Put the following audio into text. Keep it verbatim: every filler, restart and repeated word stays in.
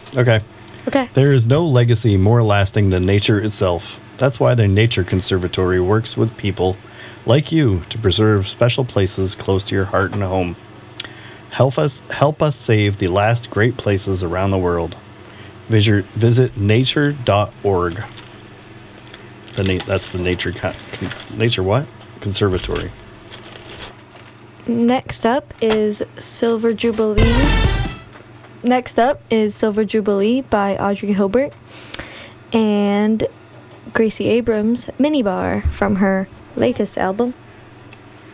Okay. Okay. There is no legacy more lasting than nature itself. That's why the Nature Conservatory works with people like you to preserve special places close to your heart and home. Help us help us save the last great places around the world. Visit, visit nature dot org. The na- that's the nature con- con- nature what? Conservatory. Next up is Silver Jubilee. Next up is Silver Jubilee by Audrey Hilbert and Gracie Abrams, Minibar, from her latest album,